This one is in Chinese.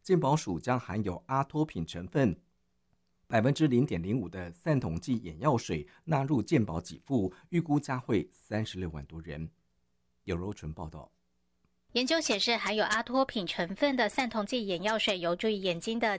健保署将含有阿托品成分0.05%的散瞳剂眼药水纳入健保给付，预估加惠36万多人。有柔纯报道。 研究显示，含有阿托品成分的散瞳剂眼药水有助于眼睛的